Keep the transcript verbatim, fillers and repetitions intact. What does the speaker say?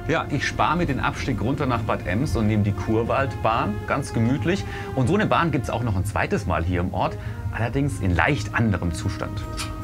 Ja, ich spare mir den Abstieg runter nach Bad Ems und nehme die Kurwaldbahn, ganz gemütlich. Und so eine Bahn gibt es auch noch ein zweites Mal hier im Ort, allerdings in leicht anderem Zustand.